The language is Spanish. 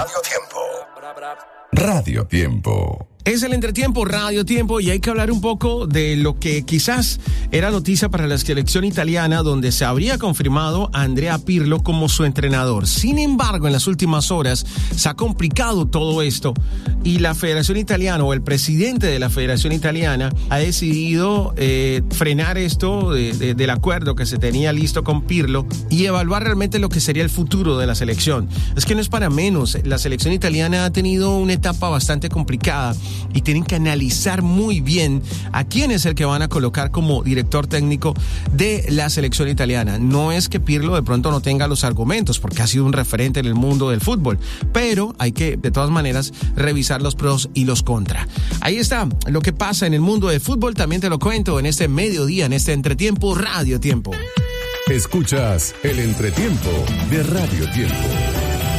Radio Tiempo. Radio Tiempo. Es el entretiempo, Radio Tiempo, y hay que hablar un poco de lo que quizás era noticia para la selección italiana, donde se habría confirmado a Andrea Pirlo como su entrenador. Sin embargo, en las últimas horas se ha complicado todo esto y la Federación Italiana, o el presidente de la Federación Italiana, ha decidido frenar esto del acuerdo que se tenía listo con Pirlo y evaluar realmente lo que sería el futuro de la selección. Es que no es para menos, la selección italiana ha tenido una etapa bastante complicada y tienen que analizar muy bien a quién es el que van a colocar como director técnico de la selección italiana. No es que Pirlo de pronto no tenga los argumentos, porque ha sido un referente en el mundo del fútbol, pero hay que de todas maneras revisar los pros y los contras. Ahí está lo que pasa en el mundo del fútbol, también te lo cuento en este mediodía, en este entretiempo, Radio Tiempo. Escuchas el entretiempo de Radio Tiempo.